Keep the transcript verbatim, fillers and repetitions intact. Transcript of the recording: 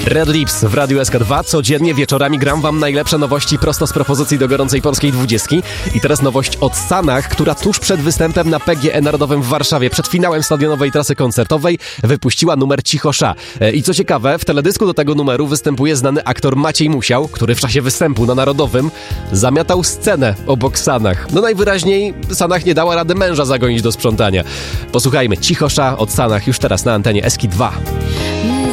Red Lips w Radiu S K dwa. Codziennie wieczorami gram wam najlepsze nowości prosto z propozycji do gorącej polskiej dwudziestki. I teraz nowość od Sanach, która tuż przed występem na P G E Narodowym w Warszawie, przed finałem stadionowej trasy koncertowej, wypuściła numer Cichosza. I co ciekawe, w teledysku do tego numeru występuje znany aktor Maciej Musiał, który w czasie występu na Narodowym zamiatał scenę obok Sanach. No najwyraźniej Sanach nie dała rady męża zagonić do sprzątania. Posłuchajmy Cichosza od Sanach już teraz na antenie S K dwa.